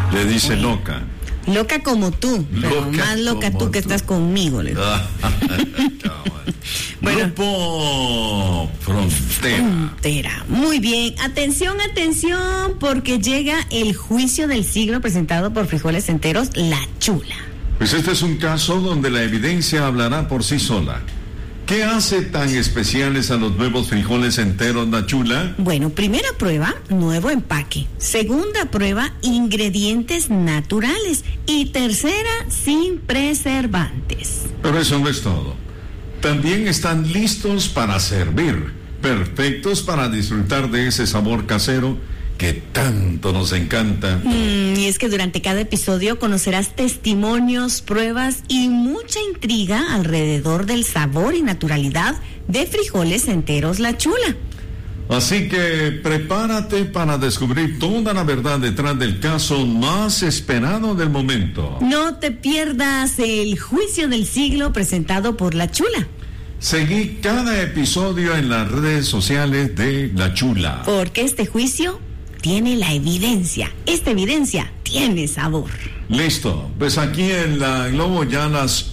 Le dice loca. Loca como tú, pero Loca más loca como tú que estás conmigo. Le digo. Bueno. Grupo Frontera. Muy bien, atención, porque llega el juicio del siglo presentado por Frijoles Enteros, La Chula. Pues este es un caso donde la evidencia hablará por sí sola. ¿Qué hace tan especiales a los nuevos frijoles enteros, La Chula? Bueno, primera prueba, nuevo empaque. Segunda prueba, ingredientes naturales. Y tercera, sin preservantes. Pero eso no es todo. También están listos para servir, perfectos para disfrutar de ese sabor casero que tanto nos encanta. Y es que durante cada episodio conocerás testimonios, pruebas y mucha intriga alrededor del sabor y naturalidad de Frijoles Enteros, La Chula. Así que prepárate para descubrir toda la verdad detrás del caso más esperado del momento. No te pierdas el juicio del siglo presentado por La Chula. Seguí cada episodio en las redes sociales de La Chula. Porque este juicio tiene la evidencia. Esta evidencia tiene sabor. Listo, pues aquí en la Globo ya las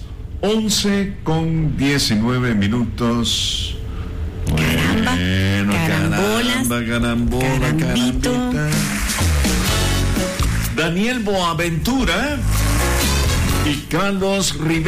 11:19. Caramba, Bueno, carambolas, carambola, carambito. carambita. Daniel Boaventura y Carlos Rivera.